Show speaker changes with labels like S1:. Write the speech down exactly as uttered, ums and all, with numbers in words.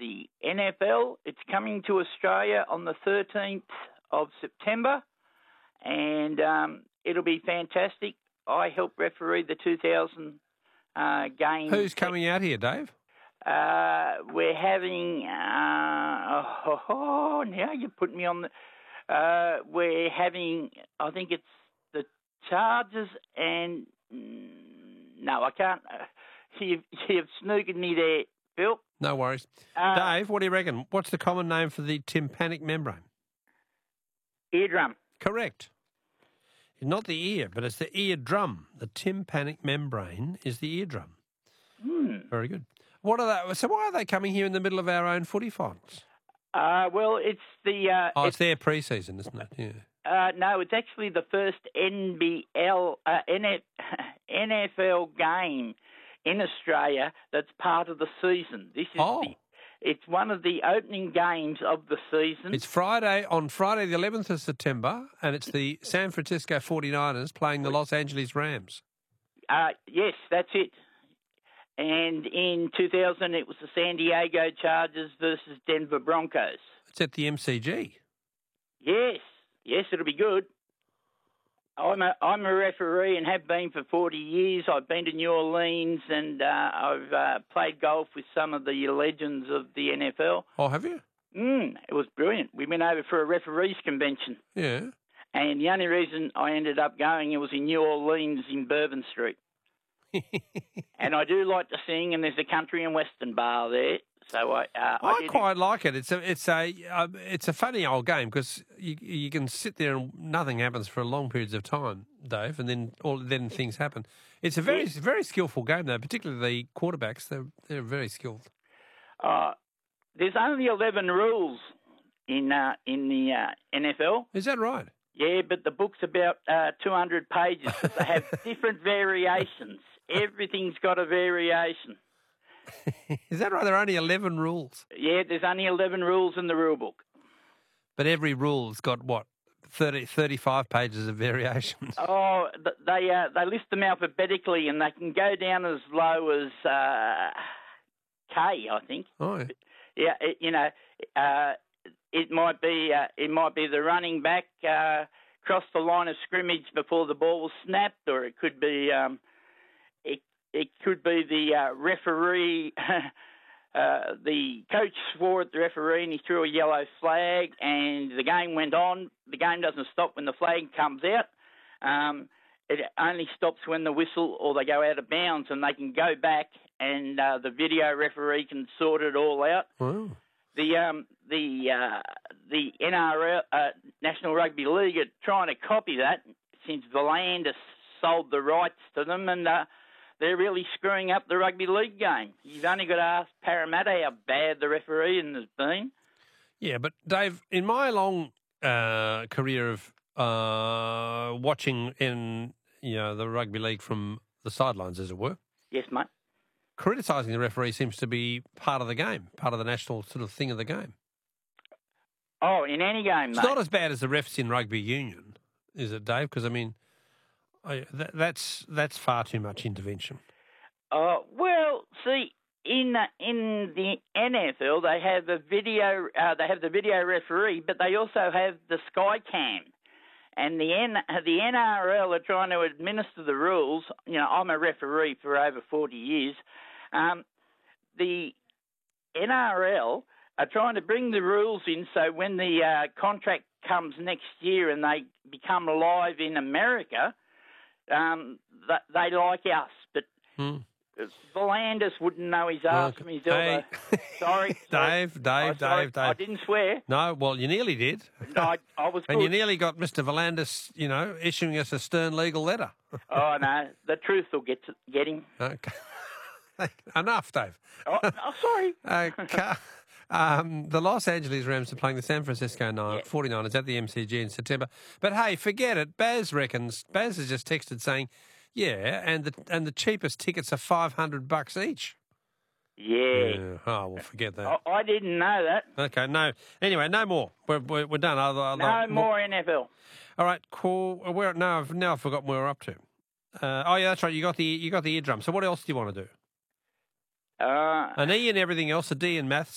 S1: the N F L. It's coming to Australia on the thirteenth of September, and um, it'll be fantastic. I helped referee the two thousand uh, game.
S2: Who's coming out here, Dave?
S1: Uh, we're having. Uh, oh, oh, now you're putting me on the. Uh, we're having. I think it's the Chargers and. No, I can't. Uh, you've, you've snookered me there, Bill.
S2: No worries.
S1: Uh,
S2: Dave, what do you reckon? What's the common name for the tympanic membrane?
S1: Eardrum.
S2: Correct. Not the ear, but it's the eardrum. The tympanic membrane is the eardrum.
S1: Hmm.
S2: Very good. What are they? So why are they coming here in the middle of our own footy finals?
S1: Uh, well, it's the... Uh,
S2: oh, it's,
S1: it's
S2: their pre-season, isn't it? Yeah.
S1: Uh, no, it's actually the first N B L, uh, N F L game in Australia that's part of the season. This is
S2: oh.
S1: the... It's one of the opening games of the season.
S2: It's Friday, on Friday the eleventh of September, and it's the San Francisco forty-niners playing the Los Angeles Rams.
S1: Uh, yes, that's it. And in two thousand, it was the San Diego Chargers versus Denver Broncos.
S2: It's at the M C G.
S1: Yes, yes, it'll be good. I'm a, I'm a referee and have been for forty years. I've been to New Orleans and uh, I've uh, played golf with some of the legends of the N F L.
S2: Oh, have you?
S1: Mm, it was brilliant. We went over for a referees convention.
S2: Yeah.
S1: And the only reason I ended up going, it was in New Orleans in Bourbon Street. And I do like to sing, and there's a country and western bar there. So I, uh, I,
S2: I quite like it. It's a, it's a, uh, it's a funny old game because you you can sit there and nothing happens for long periods of time, Dave, and then all then things happen. It's a very
S1: yes.
S2: very skillful game though, particularly the quarterbacks. They're they're very skilled.
S1: Uh, there's only eleven rules in uh, in the uh, N F L.
S2: Is that right?
S1: Yeah, but the book's about uh, two hundred pages. They have different variations. Everything's got a variation.
S2: Is that right? There are only eleven rules.
S1: Yeah, there's only eleven rules in the rule book.
S2: But every rule's got, what, thirty, thirty-five pages of variations?
S1: Oh, they uh, they list them alphabetically, and they can go down as low as uh, K, I think.
S2: Oh, yeah.
S1: Yeah, it, you know, uh, it might be uh, it might be the running back uh, crossed the line of scrimmage before the ball was snapped, or it could be... Um, It, it could be the uh, referee, uh, the coach swore at the referee and he threw a yellow flag and the game went on. The game doesn't stop when the flag comes out. Um, it only stops when the whistle or they go out of bounds, and they can go back and uh, the video referee can sort it all out.
S2: Wow.
S1: The um, the uh, the N R L, uh, National Rugby League, are trying to copy that since Volandis sold the rights to them, and uh, they're really screwing up the rugby league game. You've only got to ask Parramatta how bad the refereeing has been.
S2: Yeah, but Dave, in my long uh, career of uh, watching in you know the rugby league from the sidelines, as it were,
S1: yes, mate,
S2: criticising the referee seems to be part of the game, part of the national sort of thing of the game.
S1: Oh, in any game,
S2: it's
S1: mate.
S2: not as bad as the refs in rugby union, is it, Dave? Because I mean. I, that, that's that's far too much intervention.
S1: Uh, well, see, in uh, in the N F L they have a video, uh, they have the video referee, but they also have the Sky Cam, and the N the N R L are trying to administer the rules. You know, I'm a referee for over forty years. Um, the N R L are trying to bring the rules in so when the uh, contract comes next year and they become live in America. Um, they like us, but
S2: hmm.
S1: Volandis wouldn't know his ass from his elbow.
S2: Hey.
S1: Sorry,
S2: Dave,
S1: sorry.
S2: Dave,
S1: oh, sorry.
S2: Dave, Dave.
S1: I didn't swear.
S2: No, well, you nearly did.
S1: No, I, I was
S2: And
S1: good.
S2: you nearly got Mister Volandis, you know, issuing us a stern legal letter.
S1: Oh, no, the truth will get to, get him.
S2: Okay. Enough, Dave.
S1: Oh, oh sorry.
S2: Okay. Um, the Los Angeles Rams are playing the San Francisco
S1: Yeah.
S2: forty-niners at the M C G in September. But hey, forget it. Baz reckons. Baz has just texted saying, "Yeah, and the and the cheapest tickets are five hundred bucks each."
S1: Yeah.
S2: yeah. Oh, well, forget that.
S1: I, I didn't know that.
S2: Okay, no. Anyway, no more. We're we're, we're done. I'll, I'll,
S1: No
S2: I'll,
S1: more N F L.
S2: All right, cool. Where now? I've now I've forgotten where we're up to. Uh, oh yeah, that's right. You got the you got the eardrum. So what else do you want to do?
S1: Uh,
S2: An E and everything else. A D in maths.